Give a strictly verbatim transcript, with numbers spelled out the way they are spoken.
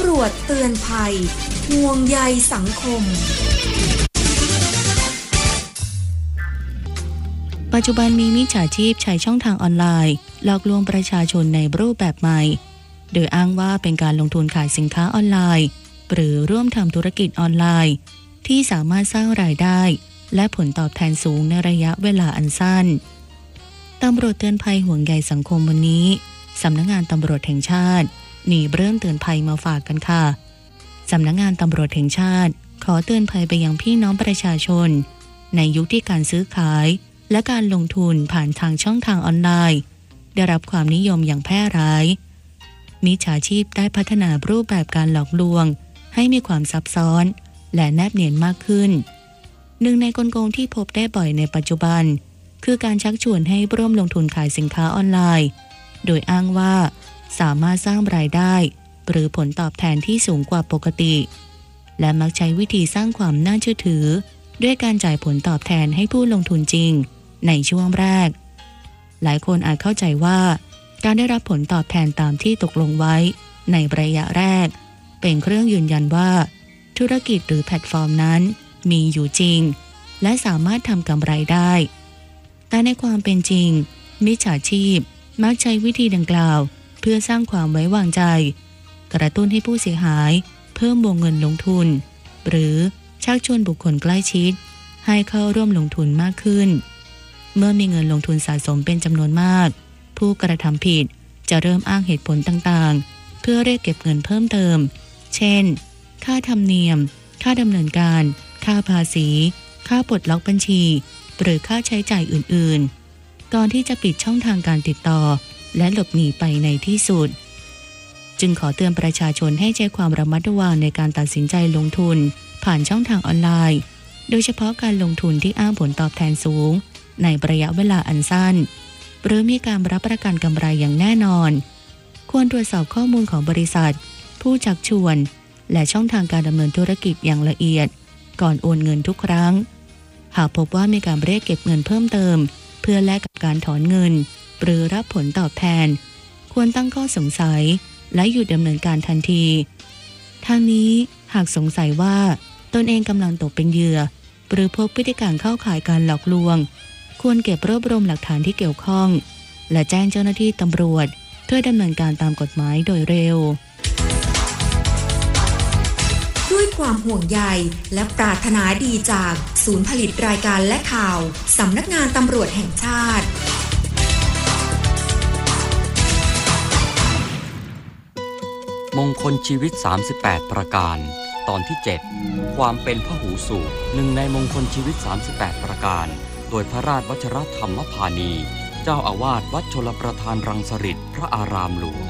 ำรวจเตือนภัยห่วงใยสังคมปัจจุบันมีมิจฉาชีพใช้ช่องทางออนไลน์หลอกลวงประชาชนในรูปแบบใหม่โดยอ้างว่าเป็นการลงทุนขายสินค้าออนไลน์หรือร่วมทำธุรกิจออนไลน์ที่สามารถสร้างรายได้และผลตอบแทนสูงในระยะเวลาอันสั้นตำรวจเตือนภัยห่วงใยสังคมวันนี้สำนักงานตำรวจแห่งชาติหนีเริ่มเตือนภัยมาฝากกันค่ะสำนักงานตำรวจแห่งชาติขอเตือนภัยไปยังพี่น้องประชาชนในยุคที่การซื้อขายและการลงทุนผ่านทางช่องทางออนไลน์ได้รับความนิยมอย่างแพร่หลายมิจฉาชีพได้พัฒนารูปแบบการหลอกลวงให้มีความซับซ้อนและแนบเนียนมากขึ้นหนึ่งในกลโกงที่พบได้บ่อยในปัจจุบันคือการชักชวนให้ร่วมลงทุนขายสินค้าออนไลน์โดยอ้างว่าสามารถสร้างรายได้หรือผลตอบแทนที่สูงกว่าปกติและมักใช้วิธีสร้างความน่าเชื่อถือด้วยการจ่ายผลตอบแทนให้ผู้ลงทุนจริงในช่วงแรกหลายคนอาจเข้าใจว่าการได้รับผลตอบแทนตามที่ตกลงไว้ในระยะแรกเป็นเครื่องยืนยันว่าธุรกิจหรือแพลตฟอร์มนั้นมีอยู่จริงและสามารถทำกำไรได้แต่ในความเป็นจริงมิจฉาชีพมักใช้วิธีดังกล่าวเพื่อสร้างความไว้วางใจกระตุ้นให้ผู้เสียหายเพิ่มวงเงินลงทุนหรือชักชวนบุคคลใกล้ชิดให้เข้าร่วมลงทุนมากขึ้นเมื่อมีเงินลงทุนสะสมเป็นจำนวนมากผู้กระทำผิดจะเริ่มอ้างเหตุผลต่างๆเพื่อเรียกเก็บเงินเพิ่มเติมเช่นค่าธรรมเนียมค่าดำเนินการค่าภาษีค่าปลดล็อกบัญชีหรือค่าใช้จ่ายอื่นๆก่อนที่จะปิดช่องทางการติดต่อและหลบหนีไปในที่สุดจึงขอเตือนประชาชนให้ใช้ความระมัดระวังในการตัดสินใจลงทุนผ่านช่องทางออนไลน์โดยเฉพาะการลงทุนที่อ้างผลตอบแทนสูงในระยะเวลาอันสั้นหรือมีการรับประกันกำไรอย่างแน่นอนควรตรวจสอบข้อมูลของบริษัทผู้ชักชวนและช่องทางการดำเนินธุรกิจอย่างละเอียดก่อนโอนเงินทุกครั้งหากพบว่ามีการเรียกเก็บเงินเพิ่มเติมเพื่อแลกกับการถอนเงินหรือรับผลตอบแทนควรตั้งข้อสงสัยและหยุดดำเนินการทันทีทางนี้หากสงสัยว่าตนเองกำลังตกเป็นเหยื่อหรือพบพฤติการเข้าข่ายการหลอกลวงควรเก็บรวบรวมหลักฐานที่เกี่ยวข้องและแจ้งเจ้าหน้าที่ตำรวจเพื่อดำเนินการตามกฎหมายโดยเร็วด้วยความห่วงใยและปรารถนาดีจากศูนย์ผลิตรายการและข่าวสำนักงานตำรวจแห่งชาติมงคลชีวิตสามสิบแปดประการตอนที่เจ็ดความเป็นพหูสูตรหนึ่งในมงคลชีวิตสามสิบแปดประการโดยพระราชวชิรธรรมพานีเจ้าอาวาสวัดชลประทานรังสฤษฎ์พระอารามหลวง